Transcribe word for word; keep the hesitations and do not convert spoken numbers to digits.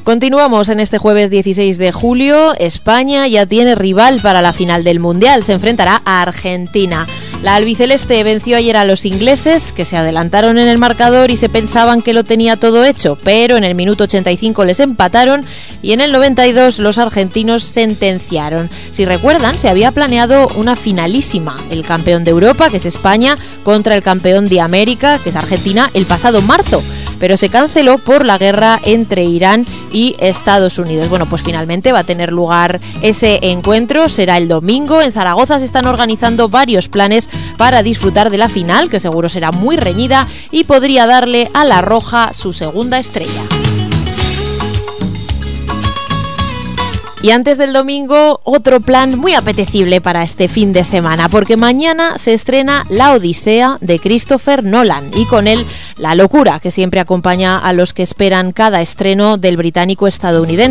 Continuamos en este jueves dieciséis de julio. España ya tiene rival para la final del Mundial. Se enfrentará a Argentina. La albiceleste venció ayer a los ingleses, que se adelantaron en el marcador y se pensaban que lo tenía todo hecho, pero en el minuto ochenta y cinco les empataron y en el noventa y dos los argentinos sentenciaron. Si recuerdan, se había planeado una finalísima, el campeón de Europa, que es España, contra el campeón de América, que es Argentina, el pasado marzo, pero se canceló por la guerra entre Irán y Estados Unidos. Bueno, pues finalmente va a tener lugar ese encuentro, será el domingo. En Zaragoza se están organizando varios planes para disfrutar de la final, que seguro será muy reñida y podría darle a la roja su segunda estrella. Y antes del domingo, otro plan muy apetecible para este fin de semana, porque mañana se estrena La Odisea de Christopher Nolan y con él la locura que siempre acompaña a los que esperan cada estreno del británico estadounidense.